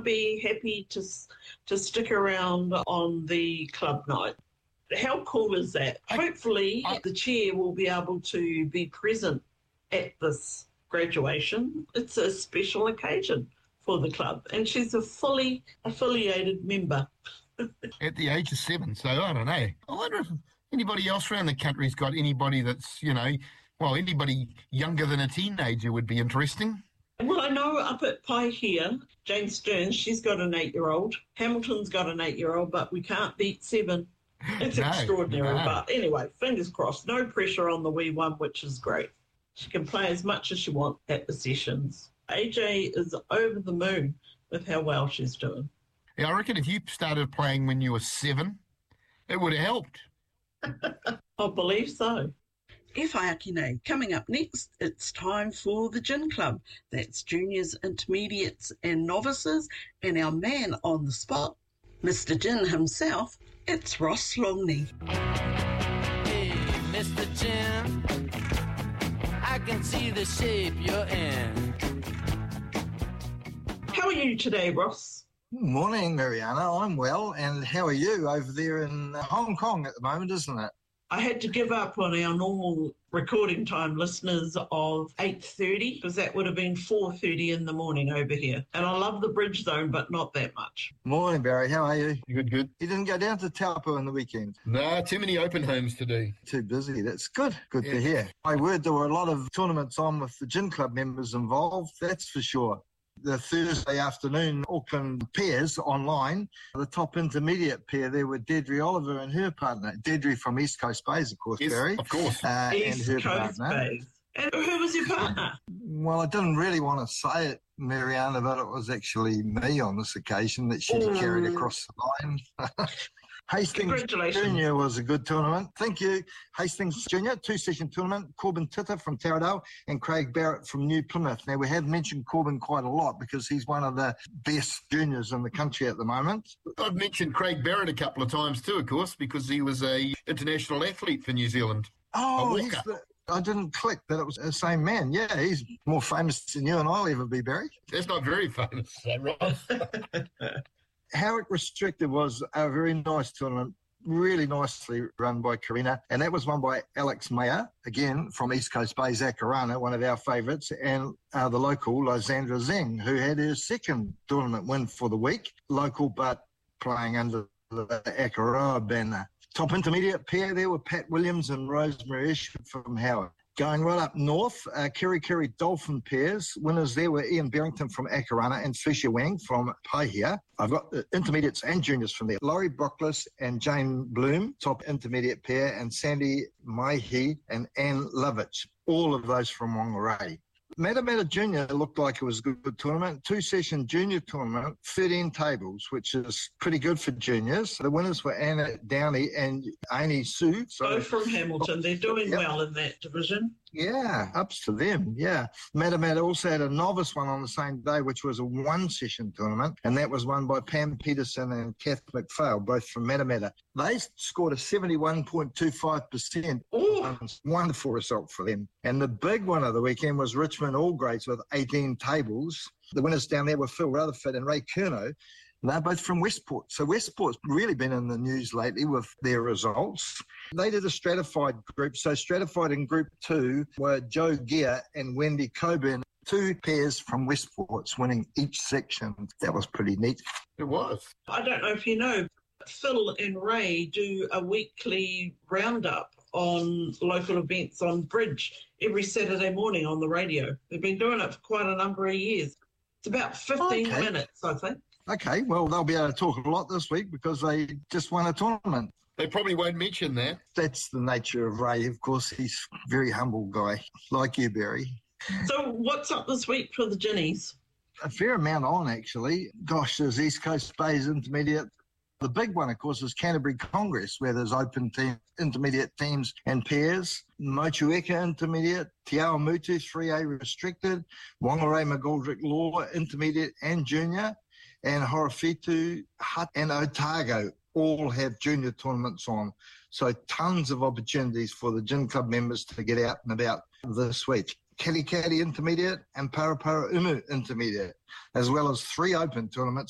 to be happy to stick around on the club night. How cool is that? Hopefully, the chair will be able to be present at this graduation. It's a special occasion for the club, and she's a fully affiliated member. At the age of 7, so I don't know. I wonder if anybody else around the country's got anybody that's, anybody younger than a teenager would be interesting. Well, I know up at Paihia, Jane Stearns, she's got an 8-year-old. Hamilton's got an 8-year-old, but we can't beat 7. It's extraordinary. No. But anyway, fingers crossed. No pressure on the wee one, which is great. She can play as much as she wants at the sessions. AJ is over the moon with how well she's doing. Yeah, I reckon if you started playing when you were 7, it would have helped. I believe so. Whaiakine. Coming up next, it's time for the Gin Club. That's juniors, intermediates and novices. And our man on the spot, Mr. Gin himself, it's Ross Longley. Hey, Mr. Gin, I can see the shape you're in. How are you today, Ross? Morning, Mariana. I'm well. And how are you over there in Hong Kong at the moment, isn't it? I had to give up on our normal recording time, listeners, of 8:30, because that would have been 4:30 in the morning over here. And I love the bridge zone, but not that much. Morning, Barry. How are you? Good. You didn't go down to Taupo on the weekend? No, too many open homes to do. Too busy. That's good. Good to hear. I heard there were a lot of tournaments on with the Gin Club members involved, that's for sure. The Thursday afternoon Auckland pairs online, the top intermediate pair there were Deirdre Oliver and her partner. Deirdre from East Coast Bays, of course, yes, Barry. Of course. East and her Coast partner. Bays. And who was your partner? Well, I didn't really want to say it, Mariana, but it was actually me on this occasion that she carried across the line. Hastings Junior was a good tournament. Thank you. Hastings Junior, 2-session tournament. Corbin Titter from Taradale and Craig Barrett from New Plymouth. Now, we have mentioned Corbin quite a lot because he's one of the best juniors in the country at the moment. I've mentioned Craig Barrett a couple of times too, of course, because he was a international athlete for New Zealand. Oh, I didn't click that it was the same man. Yeah, he's more famous than you and I'll ever be, Barry. That's not very famous, Ross. Howick Restricted was a very nice tournament, really nicely run by Karina, and that was won by Alex Mayer, again from East Coast Bay, Zakarana, one of our favourites, and the local Lysandra Zeng, who had her second tournament win for the week, local but playing under the Akaroa banner. Top intermediate pair there were Pat Williams and Rosemary Ishford from Howard. Going right up north, Kiri Dolphin pairs. Winners there were Ian Barrington from Akarana and Fisher Wang from Paihia. I've got the intermediates and juniors from there. Laurie Brockles and Jane Bloom, top intermediate pair, and Sandy Maihi and Anne Lovitch, all of those from Whangarei. Matamata Junior looked like it was a good tournament. 2-session junior tournament, 13 tables, which is pretty good for juniors. The winners were Anna Downey and Amy Sue. Both from Hamilton. They're doing well in that division. Yeah, ups to them, yeah. Matamata also had a novice one on the same day, which was a 1-session tournament, and that was won by Pam Peterson and Kath McPhail, both from Matamata. They scored a 71.25%. Wonderful result for them. And the big one of the weekend was Richmond All Grades with 18 tables. The winners down there were Phil Rutherford and Ray Curnow. They're both from Westport. So Westport's really been in the news lately with their results. They did a stratified group. So stratified in Group 2 were Joe Gear and Wendy Coburn, 2 pairs from Westport's winning each section. That was pretty neat. It was. I don't know if you know, Phil and Ray do a weekly roundup on local events on Bridge every Saturday morning on the radio. They've been doing it for quite a number of years. It's about 15 minutes, I think. Okay, well, they'll be able to talk a lot this week because they just won a tournament. They probably won't mention that. That's the nature of Ray. Of course, he's a very humble guy, like you, Barry. So what's up this week for the Ginnies? A fair amount on, actually. Gosh, there's East Coast Bays Intermediate. The big one, of course, is Canterbury Congress, where there's open team, intermediate teams and pairs. Motueka Intermediate, Te Awamutu 3A Restricted, Whangarei McGoldrick Law Intermediate and Junior, and Horowhitu, Hutt and Otago all have junior tournaments on. So tons of opportunities for the Gin Club members to get out and about this week. Katikati Intermediate and Parapara Umu Intermediate, as well as 3 open tournaments